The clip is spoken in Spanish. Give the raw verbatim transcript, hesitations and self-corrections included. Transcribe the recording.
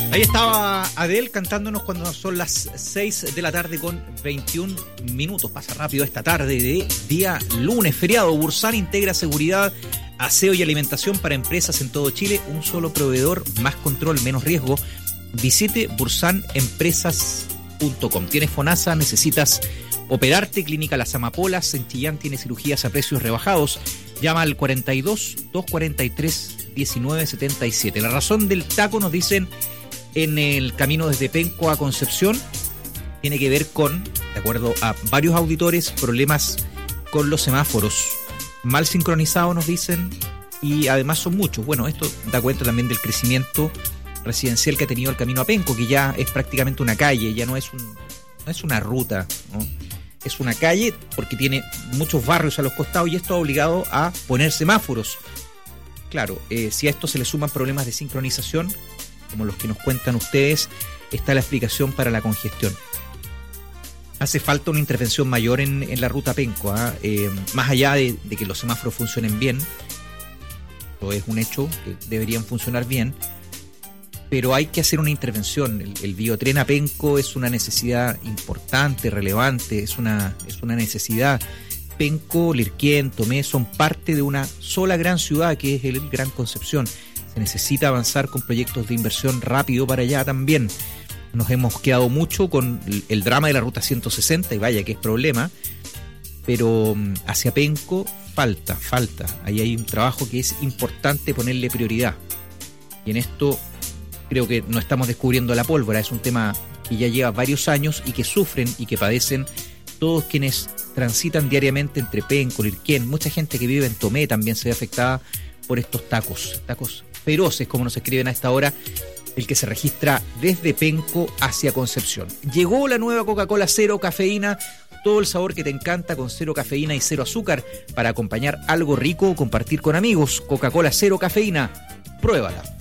Ahí estaba Adele cantándonos cuando son las seis de la tarde con veintiún minutos. Pasa rápido esta tarde de día lunes, feriado. Bursan integra seguridad, aseo y alimentación para empresas en todo Chile. Un solo proveedor, más control, menos riesgo. Visite bursan empresas punto com. ¿Tienes FONASA? ¿Necesitas operarte? Clínica Las Amapolas en Chillán tiene cirugías a precios rebajados. Llama al cuarenta y dos, doscientos cuarenta y tres, diecinueve setenta y siete. La razón del taco, nos dicen, en el camino desde Penco a Concepción, tiene que ver con, de acuerdo a varios auditores, problemas con los semáforos. Mal sincronizados, nos dicen, y además son muchos. Bueno, esto da cuenta también del crecimiento residencial que ha tenido el camino a Penco, que ya es prácticamente una calle, ya no es un, no es una ruta, ¿no? Es una calle porque tiene muchos barrios a los costados y esto ha obligado a poner semáforos. Claro, eh, si a esto se le suman problemas de sincronización, como los que nos cuentan ustedes, está la explicación para la congestión. Hace falta una intervención mayor en, en la ruta Penco, ¿eh? Eh, más allá de, de que los semáforos funcionen bien, esto es un hecho, que deberían funcionar bien, pero hay que hacer una intervención. El, el biotren a Penco es una necesidad importante, relevante, es una, es una necesidad. Penco, Lirquén, Tomé son parte de una sola gran ciudad que es el Gran Concepción. Se necesita avanzar con proyectos de inversión rápido para allá también. Nos hemos quedado mucho con el drama de la ruta ciento sesenta y vaya que es problema, pero hacia Penco falta, falta. Ahí hay un trabajo que es importante ponerle prioridad. Y en esto creo que no estamos descubriendo la pólvora, es un tema que ya lleva varios años y que sufren y que padecen todos quienes transitan diariamente entre Penco, Lirquén. Mucha gente que vive en Tomé también se ve afectada por estos tacos, tacos feroces, como nos escriben a esta hora, el que se registra desde Penco hacia Concepción. Llegó la nueva Coca-Cola Cero Cafeína, todo el sabor que te encanta con cero cafeína y cero azúcar, para acompañar algo rico o compartir con amigos. Coca-Cola Cero Cafeína, pruébala.